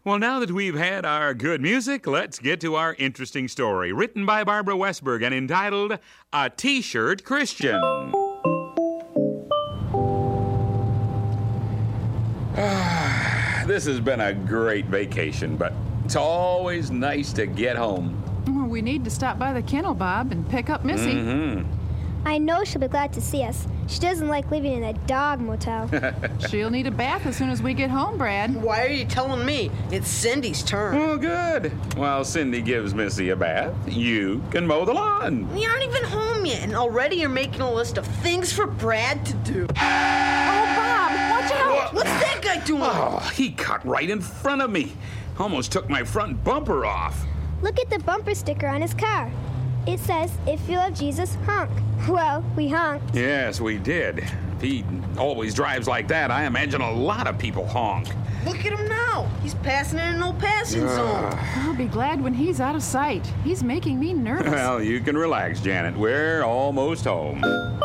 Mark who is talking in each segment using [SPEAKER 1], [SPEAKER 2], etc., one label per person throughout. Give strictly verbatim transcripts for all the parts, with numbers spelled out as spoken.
[SPEAKER 1] Well, now that we've had our good music, let's get to our interesting story, written by Barbara Westberg and entitled A T-Shirt Christian. This has been a great vacation, but it's always nice to get home.
[SPEAKER 2] Well, we need to stop by the kennel, Bob, and pick up Missy.
[SPEAKER 1] Mm-hmm.
[SPEAKER 3] I know she'll be glad to see us. She doesn't like living in a dog motel.
[SPEAKER 2] She'll need a bath as soon as we get home, Brad.
[SPEAKER 4] Why are you telling me? It's Cindy's turn.
[SPEAKER 1] Oh, good. While Cindy gives Missy a bath, you can mow the lawn.
[SPEAKER 4] We aren't even home yet, and already you're making a list of things for Brad to do.
[SPEAKER 2] Oh, Bob, watch out!
[SPEAKER 4] What's that guy doing?
[SPEAKER 1] Oh, he cut right in front of me. Almost took my front bumper off.
[SPEAKER 3] Look at the bumper sticker on his car. It says, if you love Jesus, honk. Well, we honked.
[SPEAKER 1] Yes, we did. If he always drives like that, I imagine a lot of people honk.
[SPEAKER 4] Look at him now. He's passing in a no passing zone.
[SPEAKER 2] I'll be glad when he's out of sight. He's making me nervous.
[SPEAKER 1] Well, you can relax, Janet. We're almost home.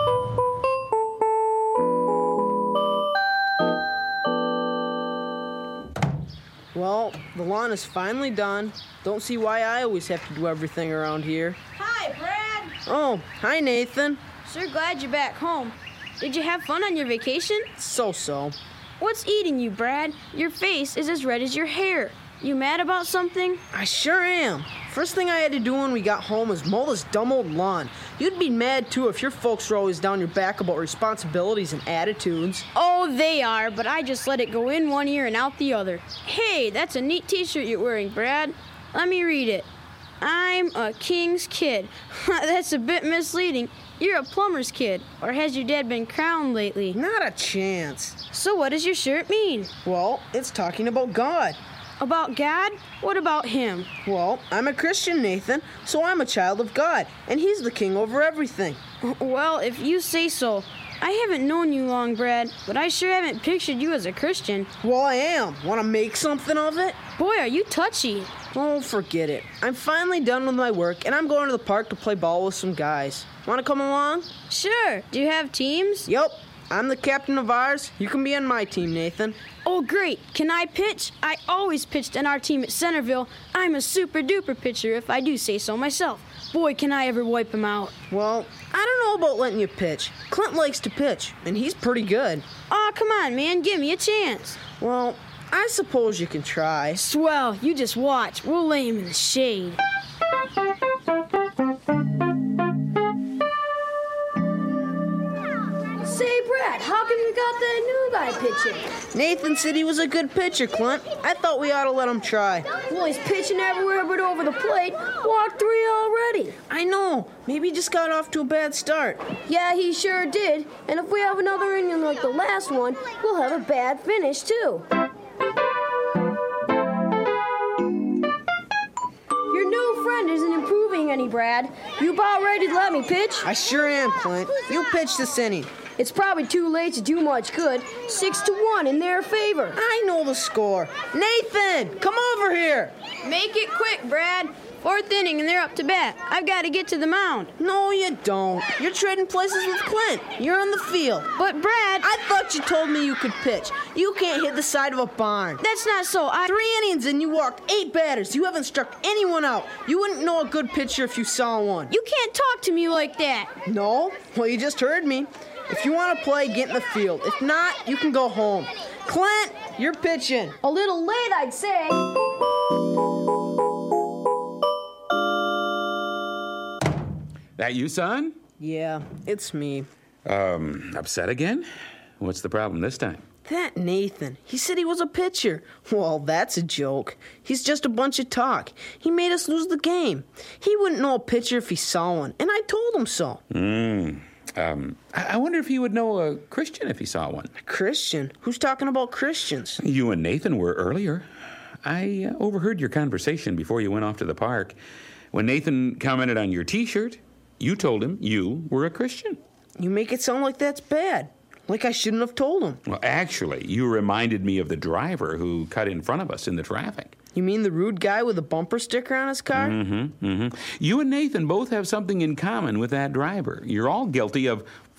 [SPEAKER 4] Well, the lawn is finally done. Don't see why I always have to do everything around here.
[SPEAKER 5] Hi, Brad.
[SPEAKER 4] Oh, hi, Nathan.
[SPEAKER 5] Sure glad you're back home. Did you have fun on your vacation?
[SPEAKER 4] So-so.
[SPEAKER 5] What's eating you, Brad? Your face is as red as your hair. You mad about something?
[SPEAKER 4] I sure am. First thing I had to do when we got home was mow this dumb old lawn. You'd be mad, too, if your folks were always down your back about responsibilities and attitudes.
[SPEAKER 5] Oh, they are, but I just let it go in one ear and out the other. Hey, that's a neat t-shirt you're wearing, Brad. Let me read it. I'm a king's kid. That's a bit misleading. You're a plumber's kid. Or has your dad been crowned lately?
[SPEAKER 4] Not a chance.
[SPEAKER 5] So what does your shirt mean?
[SPEAKER 4] Well, it's talking about God.
[SPEAKER 5] About God? What about him?
[SPEAKER 4] Well, I'm a Christian, Nathan, so I'm a child of God, and he's the king over everything.
[SPEAKER 5] Well, if you say so. I haven't known you long, Brad, but I sure haven't pictured you as a Christian.
[SPEAKER 4] Well, I am. Want to make something of it?
[SPEAKER 5] Boy, are you touchy.
[SPEAKER 4] Oh, forget it. I'm finally done with my work, and I'm going to the park to play ball with some guys. Want to come along?
[SPEAKER 5] Sure. Do you have teams?
[SPEAKER 4] Yep. I'm the captain of ours. You can be on my team, Nathan.
[SPEAKER 5] Oh, great. Can I pitch? I always pitched on our team at Centerville. I'm a super-duper pitcher, if I do say so myself. Boy, can I ever wipe him out.
[SPEAKER 4] Well, I don't know about letting you pitch. Clint likes to pitch, and he's pretty good.
[SPEAKER 5] Aw, come on, man. Give me a chance.
[SPEAKER 4] Well, I suppose you can try.
[SPEAKER 5] Swell. You just watch. We'll lay him in the shade.
[SPEAKER 6] Say, Brad, how come you got that new guy pitching?
[SPEAKER 4] Nathan said he was a good pitcher, Clint. I thought we ought to let him try.
[SPEAKER 6] Well, he's pitching everywhere but over the plate. Walked three already.
[SPEAKER 4] I know. Maybe he just got off to a bad start.
[SPEAKER 6] Yeah, he sure did. And if we have another inning like the last one, we'll have a bad finish, too. Your new friend isn't improving any, Brad. You about ready to let me pitch?
[SPEAKER 4] I sure am, Clint. You pitch this inning.
[SPEAKER 6] It's probably too late to do much good. Six to one in their favor.
[SPEAKER 4] I know the score. Nathan, come over here.
[SPEAKER 5] Make it quick, Brad. Fourth inning and they're up to bat. I've got to get to the mound.
[SPEAKER 4] No, you don't. You're trading places with Clint. You're on the field.
[SPEAKER 5] But, Brad...
[SPEAKER 4] I thought you told me you could pitch. You can't hit the side of a barn.
[SPEAKER 5] That's not so. I...
[SPEAKER 4] Three innings and you walked eight batters. You haven't struck anyone out. You wouldn't know a good pitcher if you saw one.
[SPEAKER 5] You can't talk to me like that.
[SPEAKER 4] No? Well, you just heard me. If you want to play, get in the field. If not, you can go home. Clint, you're pitching.
[SPEAKER 6] A little late, I'd say.
[SPEAKER 1] That you, son?
[SPEAKER 4] Yeah, it's me.
[SPEAKER 1] Um, upset again? What's the problem this time?
[SPEAKER 4] That Nathan, he said he was a pitcher. Well, that's a joke. He's just a bunch of talk. He made us lose the game. He wouldn't know a pitcher if he saw one, and I told him so.
[SPEAKER 1] Hmm. Um, I wonder if he would know a Christian if he saw one.
[SPEAKER 4] A Christian? Who's talking about Christians?
[SPEAKER 1] You and Nathan were earlier. I uh, overheard your conversation before you went off to the park. When Nathan commented on your T-shirt, you told him you were a Christian.
[SPEAKER 4] You make it sound like that's bad. Like I shouldn't have told him.
[SPEAKER 1] Well, actually, you reminded me of the driver who cut in front of us in the traffic.
[SPEAKER 4] You mean the rude guy with a bumper sticker on his car?
[SPEAKER 1] Mm-hmm, mm-hmm. You and Nathan both have something in common with that driver. You're all guilty of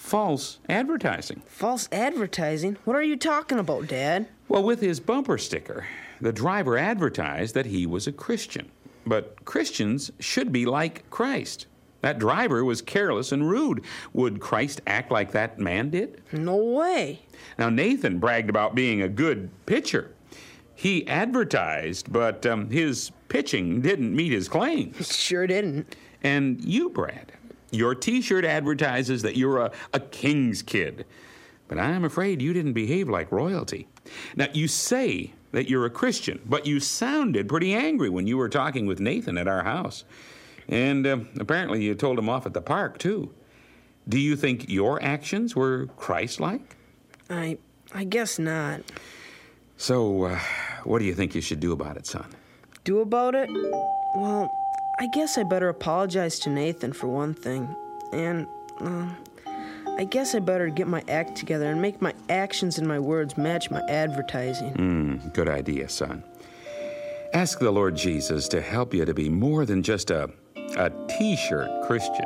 [SPEAKER 1] false advertising.
[SPEAKER 4] False advertising? What are you talking about, Dad?
[SPEAKER 1] Well, with his bumper sticker, the driver advertised that he was a Christian. But Christians should be like Christ. That driver was careless and rude. Would Christ act like that man did?
[SPEAKER 4] No way.
[SPEAKER 1] Now, Nathan bragged about being a good pitcher. He advertised, but um, his pitching didn't meet his claims.
[SPEAKER 4] Sure didn't.
[SPEAKER 1] And you, Brad, your T-shirt advertises that you're a, a king's kid. But I'm afraid you didn't behave like royalty. Now, you say that you're a Christian, but you sounded pretty angry when you were talking with Nathan at our house. And uh, apparently you told him off at the park, too. Do you think your actions were Christ-like?
[SPEAKER 4] I I guess not.
[SPEAKER 1] So, uh, what do you think you should do about it, son?
[SPEAKER 4] Do about it? Well, I guess I better apologize to Nathan for one thing. And, uh, I guess I better get my act together and make my actions and my words match my advertising.
[SPEAKER 1] Mm, good idea, son. Ask the Lord Jesus to help you to be more than just a, a T-shirt Christian.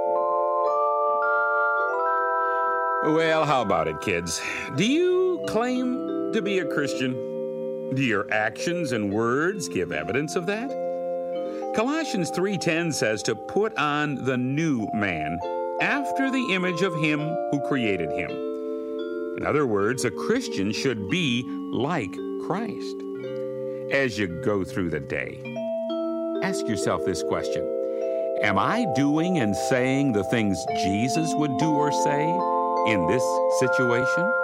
[SPEAKER 1] Well, how about it, kids? Do you claim to be a Christian? Do your actions and words give evidence of that? Colossians three ten says to put on the new man after the image of him who created him. In other words, a Christian should be like Christ. As you go through the day, ask yourself this question. Am I doing and saying the things Jesus would do or say in this situation?